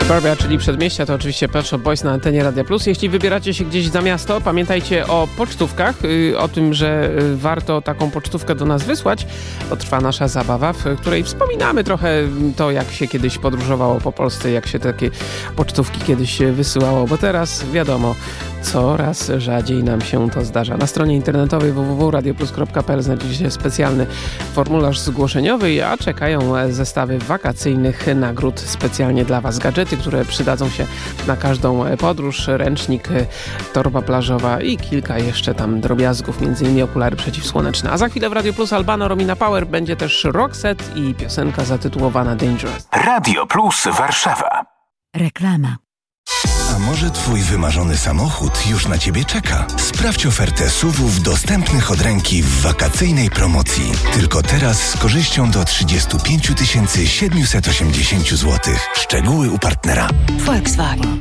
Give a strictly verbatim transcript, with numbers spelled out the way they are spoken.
Suburbia, czyli przedmieścia, to oczywiście Pet Shop Boys na antenie Radia Plus. Jeśli wybieracie się gdzieś za miasto, pamiętajcie o pocztówkach, o tym, że warto taką pocztówkę do nas wysłać, bo trwa nasza zabawa, w której wspominamy trochę to, jak się kiedyś podróżowało po Polsce, jak się takie pocztówki kiedyś wysyłało, bo teraz wiadomo, coraz rzadziej nam się to zdarza. Na stronie internetowej w w w kropka radioplus kropka p l znajdziecie specjalny formularz zgłoszeniowy, a czekają zestawy wakacyjnych nagród specjalnie dla Was. Gadżety, które przydadzą się na każdą podróż, ręcznik, torba plażowa i kilka jeszcze tam drobiazgów, między innymi okulary przeciwsłoneczne. A za chwilę w Radio Plus Albano, Romina Power, będzie też Roxette i piosenka zatytułowana Dangerous. Radio Plus Warszawa. Reklama. A może Twój wymarzony samochód już na Ciebie czeka? Sprawdź ofertę S U V-ów dostępnych od ręki w wakacyjnej promocji. Tylko teraz z korzyścią do trzydzieści pięć tysięcy siedemset osiemdziesiąt złotych. Szczegóły u partnera. Volkswagen.